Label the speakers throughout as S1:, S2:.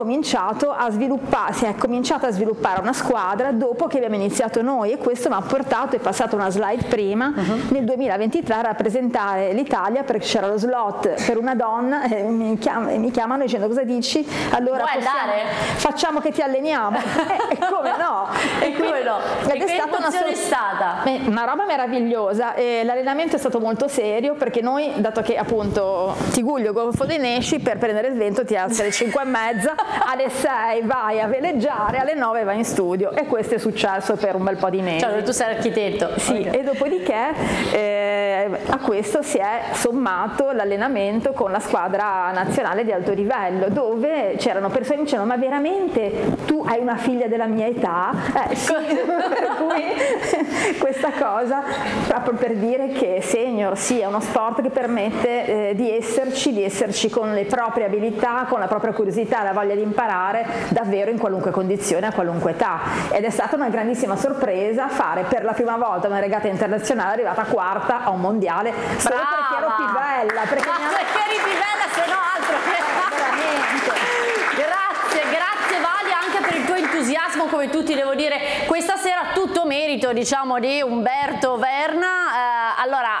S1: si è cominciata a sviluppare una squadra dopo che abbiamo iniziato noi, e questo mi ha portato, è passata una slide prima, nel 2023 a rappresentare l'Italia, perché c'era lo slot per una donna e mi chiamano dicendo: cosa dici? Allora facciamo che ti alleniamo. Come no?
S2: E come no?
S1: Ed è stata una roba meravigliosa, e l'allenamento è stato molto serio, perché noi, dato che appunto Tiguglio Golfo dei Nesci, per prendere il vento ti alzi alle 5:30, alle 6 vai a veleggiare, alle 9 vai in studio, e questo è successo per un bel po' di mesi.
S2: Cioè, tu sei architetto.
S1: Sì, okay. E dopodiché a questo si è sommato l'allenamento con la squadra nazionale di alto livello, dove c'erano persone che dicevano: ma veramente tu hai una figlia della mia età? Sì. Per cui questa cosa, proprio per dire che senior sì, è uno sport che permette di esserci con le proprie abilità, con la propria curiosità, la voglia di imparare davvero in qualunque condizione, a qualunque età. Ed è stata una grandissima sorpresa fare per la prima volta una regata internazionale, arrivata quarta a un mondiale. Solo perché ero più bella, perché
S2: eri più bella, se no altro
S1: veramente.
S2: Grazie Vali, anche per il tuo entusiasmo, come tutti devo dire. Questa sera tutto merito, diciamo, di Umberto Verna.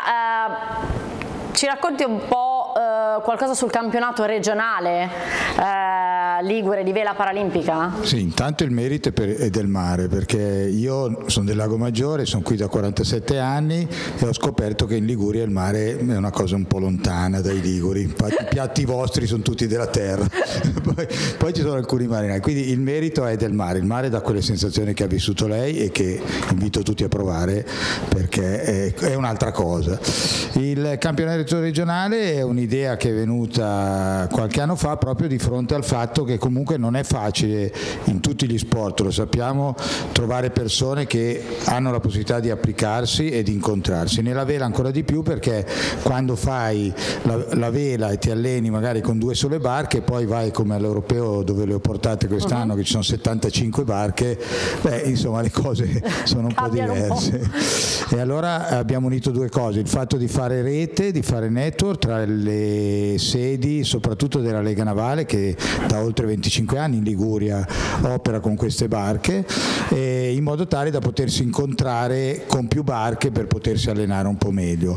S2: Ci racconti un po' qualcosa sul campionato regionale ligure di vela paralimpica?
S3: Sì, intanto il merito è del mare, perché io sono del Lago Maggiore, sono qui da 47 anni e ho scoperto che in Liguria il mare è una cosa un po' lontana dai liguri. Infatti i piatti vostri sono tutti della terra. poi ci sono alcuni marinai, quindi il merito è del mare. Il mare dà quelle sensazioni che ha vissuto lei e che invito tutti a provare, perché è un'altra cosa. Il campionato regionale è un'idea che è venuta qualche anno fa, proprio di fronte al fatto che comunque non è facile in tutti gli sport, lo sappiamo, trovare persone che hanno la possibilità di applicarsi e di incontrarsi. Nella vela ancora di più, perché quando fai la vela e ti alleni magari con 2 sole barche, poi vai come all'Europeo dove le ho portate quest'anno, che ci sono 75 barche, insomma le cose sono un po' diverse. E allora abbiamo unito 2 cose: il fatto di fare rete, di fare network tra le sedi, soprattutto della Lega Navale, che da oltre 25 anni in Liguria opera con queste barche, in modo tale da potersi incontrare con più barche per potersi allenare un po' meglio.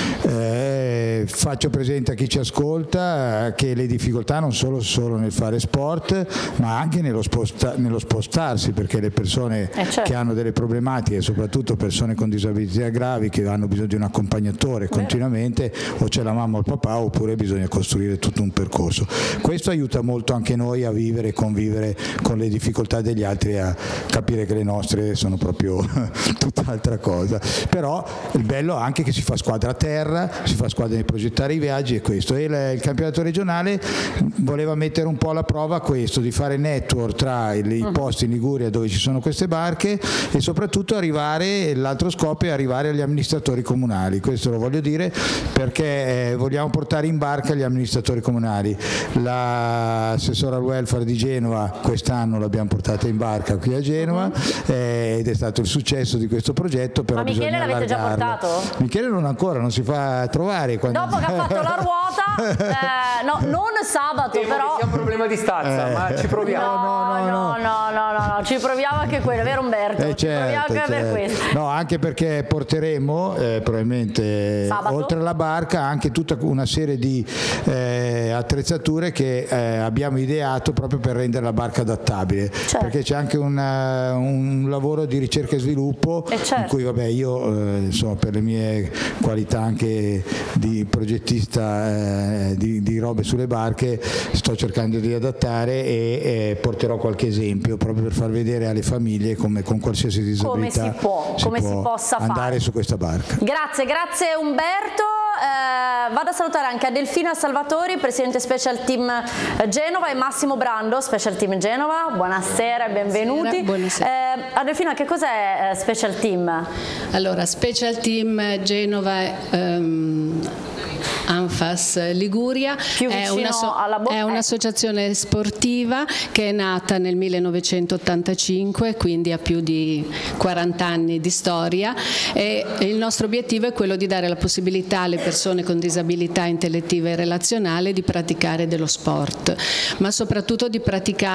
S3: Faccio presente a chi ci ascolta che le difficoltà non solo nel fare sport, ma anche nello spostarsi, perché le persone che hanno delle problematiche, soprattutto persone con disabilità gravi che hanno bisogno di un accompagnatore continuamente, o c'è la mamma o il papà, oppure bisogna costruire tutto un percorso. Questo aiuta molto anche noi a vivere e convivere con le difficoltà degli altri e a capire che le nostre sono proprio tutt'altra cosa. Però il bello anche che si fa squadra a terra, si fa squadra nel progettare i viaggi, e questo. E il campionato regionale voleva mettere un po' alla prova questo, di fare network tra i posti in Liguria dove ci sono queste barche, e soprattutto l'altro scopo è arrivare agli amministratori comunali. Questo lo voglio dire perché vogliamo portare in barca gli amministratori comunali. L'assessore al welfare di Genova quest'anno l'abbiamo portata in barca qui a Genova, ed è stato il successo di questo progetto. Però
S2: ma Michele l'avete già portato?
S3: Michele non ancora, non si fa trovare.
S2: Dopo che ha fatto la ruota, non sabato, però.
S4: È un problema di stazza, ma ci proviamo.
S2: No, ci proviamo anche quello, vero Umberto? Ci proviamo anche per questo.
S3: No, anche perché porteremo probabilmente
S2: sabato,
S3: oltre alla barca anche tutta una serie di attrezzature che abbiamo ideato proprio per rendere la barca adattabile, perché c'è anche un lavoro di ricerca e sviluppo in cui io insomma, per le mie qualità anche di progettista di robe sulle barche, sto cercando di adattare e porterò qualche esempio proprio per far vedere alle famiglie come con qualsiasi disabilità
S2: come si possa
S3: andare
S2: fare
S3: su questa barca.
S2: Grazie Umberto. Vado a salutare anche Adelfina Salvatori, presidente Special Team Genova, e Massimo Brando, Special Team Genova. Buonasera e benvenuti.
S5: Buonasera.
S2: Adelfina, che cos'è Special Team?
S5: Allora, Special Team Genova Anfas Liguria è un'associazione sportiva che è nata nel 1985, quindi ha più di 40 anni di storia, e il nostro obiettivo è quello di dare la possibilità alle persone con disabilità intellettiva e relazionale di praticare dello sport, ma soprattutto di praticare